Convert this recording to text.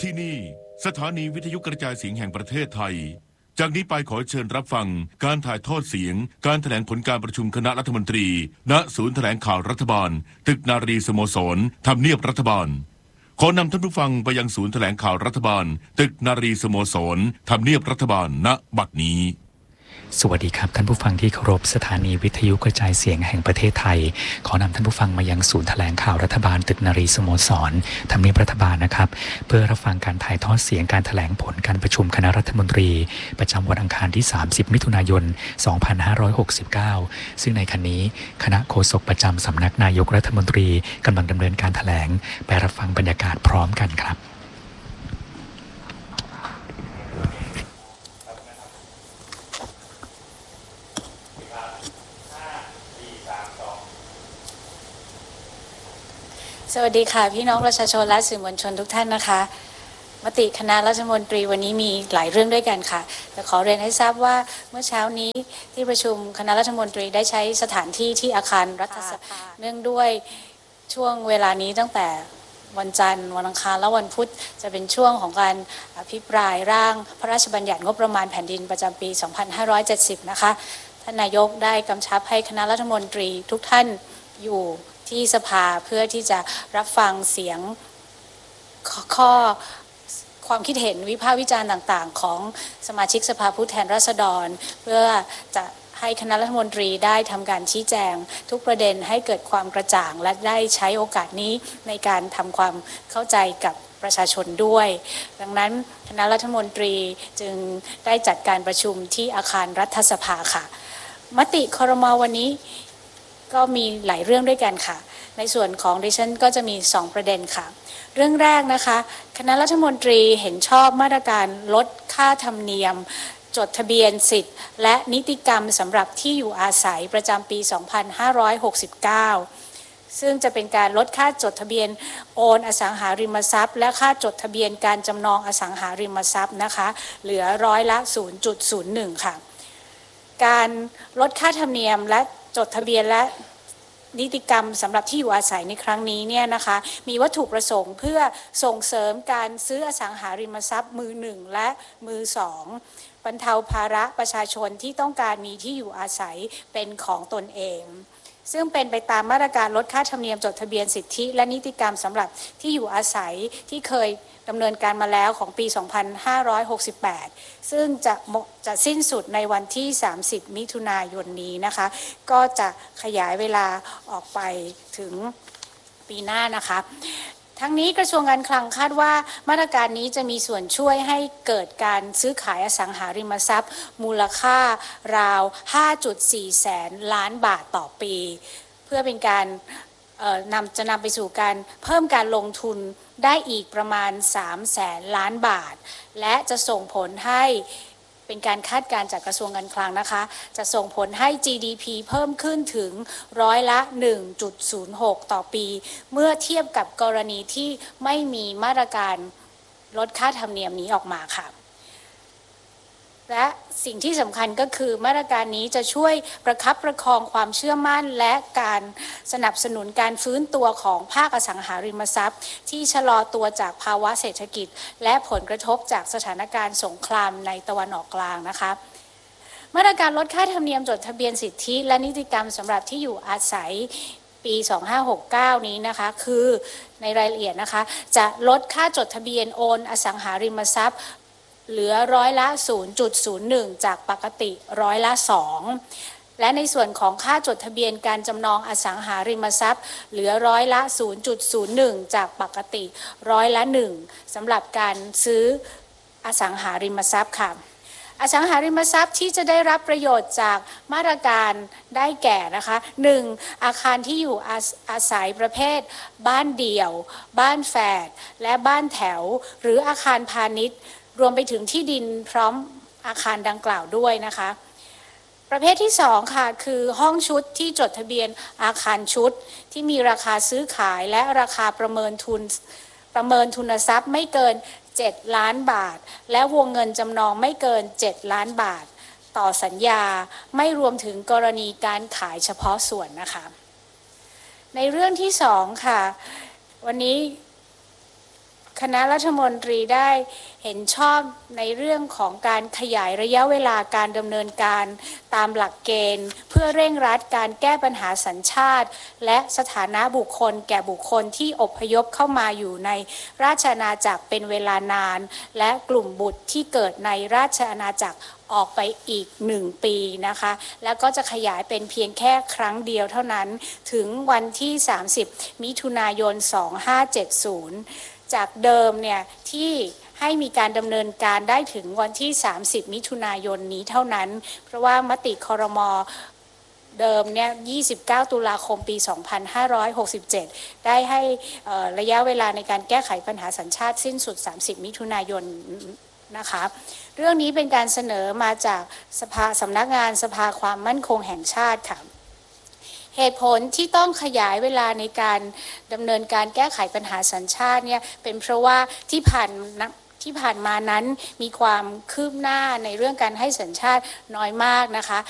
ที่นี่สถานีวิทยุกระจายเสียงแห่งประเทศไทยจากนี้ไปขอเชิญรับฟังการถ่ายทอดเสียงการแถลงผลการประชุมคณะรัฐมนตรีณศูนย์แถลงข่าวรัฐบาลตึกนารีสโมสรทำเนียบรัฐบาลขอนำท่านผู้ฟังไปยังศูนย์แถลงข่าวรัฐบาลตึกนารีสโมสรทำเนียบรัฐบาลณบัดนี้สวัสดีครับท่านผู้ฟังที่เคารพสถานีวิทยุกระจายเสียงแห่งประเทศไทยขอนำท่านผู้ฟังมายังศูนย์แถลงข่าวรัฐบาลตึกนารีสโมสรทำเนียบรัฐบาลนะครับเพื่อรับฟังการถ่ายทอดเสียงการแถลงผลการประชุมคณะรัฐมนตรีประจำวันอังคารที่30มิถุนายน2569ซึ่งในครั้งนี้คณะโฆษกประจำสำนักนายกรัฐมนตรีกำลังดำเนินการแถลงไปรับฟังบรรยากาศพร้อมกันครับสวัสดีค่ะพี่น้องประชาชนและสื่อมวลชนทุกท่านนะคะมติคณะรัฐมนตรีวันนี้มีหลายเรื่องด้วยกันค่ะแต่ขอเรียนให้ทราบว่าเมื่อเช้านี้ที่ประชุมคณะรัฐมนตรีได้ใช้สถานที่ที่อาคารรัฐสภาเนื่องด้วยช่วงเวลานี้ตั้งแต่วันจันทร์วันอังคารและวันพุธจะเป็นช่วงของการอภิปรายร่างพระราชบัญญัติงบประมาณแผ่นดินประจำปี2570นะคะท่านนายกได้กำชับให้คณะรัฐมนตรีทุกท่านอยู่ที่สภาเพื่อที่จะรับฟังเสียงข้อความคิดเห็นวิพากษ์วิจารณ์ต่างๆของสมาชิกสภาผู้แทนราษฎรเพื่อจะให้คณะรัฐมนตรีได้ทำการชี้แจงทุกประเด็นให้เกิดความกระจ่างและได้ใช้โอกาสนี้ในการทำความเข้าใจกับประชาชนด้วยดังนั้นคณะรัฐมนตรีจึงได้จัดการประชุมที่อาคารรัฐสภาค่ะมติครม.วันนี้ก็มีหลายเรื่องด้วยกันค่ะในส่วนของดิฉันก็จะมี2ประเด็นค่ะเรื่องแรกนะคะคณะรัฐมนตรีเห็นชอบมาตรการลดค่าธรรมเนียมจดทะเบียนสิทธิ์และนิติกรรมสำหรับที่อยู่อาศัยประจำปี2569ซึ่งจะเป็นการลดค่าจดทะเบียนโอนอสังหาริมทรัพย์และค่าจดทะเบียนการจำนองอสังหาริมทรัพย์นะคะเหลือร้อยละ 0.01 ค่ะการลดค่าธรรมเนียมและจดทะเบียนและนิติกรรมสำหรับที่อยู่อาศัยในครั้งนี้เนี่ยนะคะมีวัตถุประสงค์เพื่อส่งเสริมการซื้ออสังหาริมทรัพย์มือหนึ่งและมือสองบรรเทาภาระประชาชนที่ต้องการมีที่อยู่อาศัยเป็นของตนเองซึ่งเป็นไปตามมาตรการลดค่าธรรมเนียมจดทะเบียนสิทธิและนิติกรรมสำหรับที่อยู่อาศัยที่เคยดำเนินการมาแล้วของปี2568ซึ่งจะสิ้นสุดในวันที่30มิถุนายนนี้นะคะก็จะขยายเวลาออกไปถึงปีหน้านะคะทั้งนี้กระทรวงการคลังคาดว่ามาตรการนี้จะมีส่วนช่วยให้เกิดการซื้อขายอสังหาริมทรัพย์มูลค่าราว 5.4 แสนล้านบาทต่อปีเพื่อเป็นการจะนำไปสู่การเพิ่มการลงทุนได้อีกประมาณ3 แสนล้านบาทและจะส่งผลให้เป็นการคาดการณ์จากกระทรวงการคลังนะคะจะส่งผลให้ GDP เพิ่มขึ้นถึงร้อยละ 1.06 ต่อปีเมื่อเทียบกับกรณีที่ไม่มีมาตรการลดค่าธรรมเนียมนี้ออกมาค่ะและสิ่งที่สำคัญก็คือมาตรการนี้จะช่วยประคับประคองความเชื่อมั่นและการสนับสนุนการฟื้นตัวของภาคอสังหาริมทรัพย์ที่ชะลอตัวจากภาวะเศรษฐกิจและผลกระทบจากสถานการณ์สงครามในตะวันออกกลางนะคะมาตรการลดค่าธรรมเนียมจดทะเบียนสิทธิและนิติกรรมสำหรับที่อยู่อาศัยปี2569นี้นะคะคือในรายละเอียดนะคะจะลดค่าจดทะเบียนโอนอสังหาริมทรัพย์เหลือร้อยละ 0.01 จากปกติร้อยละ 2และในส่วนของค่าจดทะเบียนการจำนองอสังหาริมทรัพย์เหลือร้อยละ 0.01 จากปกติร้อยละ 1สำหรับการซื้ออสังหาริมทรัพย์ค่ะอสังหาริมทรัพย์ที่จะได้รับประโยชน์จากมาตรการได้แก่นะคะ 1. อาคารที่อยู่อาศัยประเภทบ้านเดี่ยวบ้านแฝดและบ้านแถวหรืออาคารพาณิชย์รวมไปถึงที่ดินพร้อมอาคารดังกล่าวด้วยนะคะประเภทที่2ค่ะคือห้องชุดที่จดทะเบียนอาคารชุดที่มีราคาซื้อขายและราคาประเมินทุนทรัพย์ไม่เกิน7 ล้านบาทและวงเงินจำนองไม่เกิน7 ล้านบาทต่อสัญญาไม่รวมถึงกรณีการขายเฉพาะส่วนนะคะในเรื่องที่2ค่ะวันนี้คคณะรัฐมนตรีได้เห็นชอบในเรื่องของการขยายระยะเวลาการดำเนินการตามหลักเกณฑ์เพื่อเร่งรัดการแก้ปัญหาสัญชาติและสถานะบุคคลแก่บุคคลที่อพยพเข้ามาอยู่ในราชอาณาจักรเป็นเวลานานและกลุ่มบุตรที่เกิดในราชอาณาจักรออกไปอีก1 ปีนะคะแล้วก็จะขยายเป็นเพียงแค่ครั้งเดียวเท่านั้นถึงวันที่30 มิถุนายน 2570จากเดิมเนี่ยที่ให้มีการดำเนินการได้ถึงวันที่30 มิถุนายนนี้เท่านั้นเพราะว่ามติครม.เดิมเนี่ย29 ตุลาคมปี 2567ได้ให้ระยะเวลาในการแก้ไขปัญหาสัญชาติสิ้นสุด30 มิถุนายนนะคะเรื่องนี้เป็นการเสนอมาจากสำนักงานสภาความมั่นคงแห่งชาติค่ะเหตุผลที่ต้องขยายเวลาในการดำเนินการแก้ไขปัญหาสัญชาติเนี่ยเป็นเพราะว่าที่ผ่านมานั้นมีความคืบหน้าในเรื่องการให้สัญชาติน้อยมากนะคะ